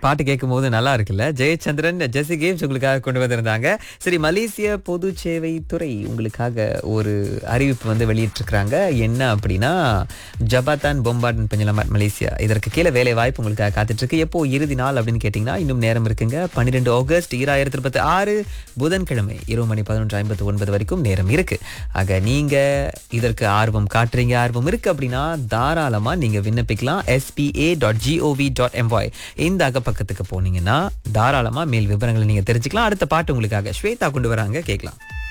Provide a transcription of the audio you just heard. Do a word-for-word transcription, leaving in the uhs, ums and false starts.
பாட்டு கேட்கும்போது நல்லா இருக்குல்ல. ஜெயச்சந்திரன், ஜெசி கேம்ஸ் உங்களுக்காக கொண்டு வந்திருந்தாங்க. சரி, மலேசிய பொது சேவை துறை உங்களுக்காக ஒரு அறிவிப்பு வந்து வெளியிட்டிருக்கிறாங்க. என்ன அப்படின்னா, ஜபாத்தான் பொம்பார்டன் பெஞ்சலமாட் மலேசியா இதற்கு கீழே வேலை வாய்ப்பு உங்களுக்காக காத்துட்டு இருக்கு. எப்போ இறுதி நாள் அப்படின்னு கேட்டிங்கன்னா, இன்னும் நேரம் இருக்குங்க. பன்னிரெண்டு ஆகஸ்ட் ஈராயிரத்தி இருபத்தி ஆறு புதன்கிழமை இரவு மணி பதினொன்று ஐம்பத்தி ஒன்பது வரைக்கும் நேரம் இருக்கு. ஆக நீங்க இதற்கு ஆர்வம் காட்டுறீங்க, ஆர்வம் இருக்கு அப்படின்னா தாராளமா நீங்க விண்ணப்பிக்கலாம். SPA dot gov dot MY இந்த அகப்பக்கத்துக்கு போனீங்கன்னா தாராளமா மேல் விவரங்களை நீங்க தெரிஞ்சுக்கலாம். அடுத்த பாட்டு உங்களுக்காக ஸ்வேதா கொண்டு வராங்க, கேட்கலாம்.